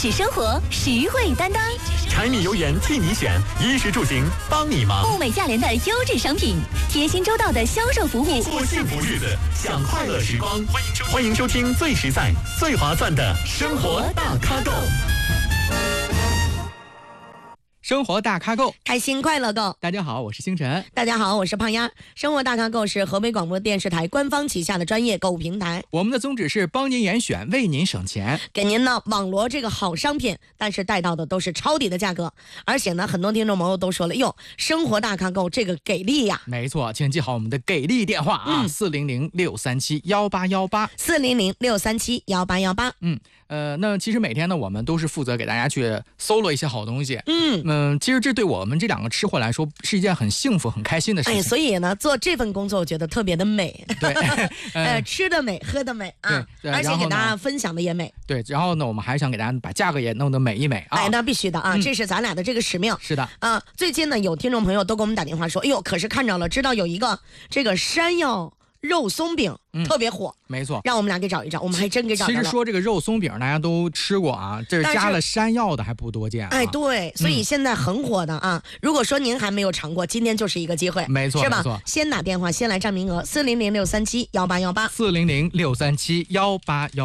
质生活，实惠担当。 柴米油盐替你选，衣食住行帮你忙。 物美价廉的优质商品，贴心周到的销售服务， 过幸福日子，享快乐时光。欢迎收听最实在、最划算的生活大咖购。 生活大咖购， 开心快乐购。 大家好，我是星辰。 大家好，我是胖丫。生活大咖购是河北广播电视台官方旗下的专业购物平台。 我们的宗旨是帮您严选，为您省钱， 给您呢网罗这个好商品，但是带到的都是抄底的价格。而且呢，很多听众朋友都说了，哟，生活大咖购这个给力呀！ 没错，请记好我们的给力电话啊，400-637-1818，400-637-1818。 那其实每天呢，我们都是负责给大家去搜罗一些好东西。其实这对我们这两个吃货来说是一件很幸福、很开心的事情。 所以呢，做这份工作我觉得特别的美。 对， 吃的美，喝的美啊，而且给大家分享的也美。 对，然后呢，我们还想给大家把价格也弄得美一美啊。 那必须的啊，这是咱俩的这个使命。 是的啊，最近呢，有听众朋友都给我们打电话说，哎呦，可是看着了，知道有一个这个山药肉松饼特别火， 没错， 让我们俩给找一找，我们还真给找着了。 其实说这个肉松饼大家都吃过啊，这是加了山药的还不多见。 对，所以现在很火的啊。如果说您还没有尝过，今天就是一个机会， 没错， 是吧？ 没错， 先打电话，先来占名额，400-637-1818， 400-637-1818。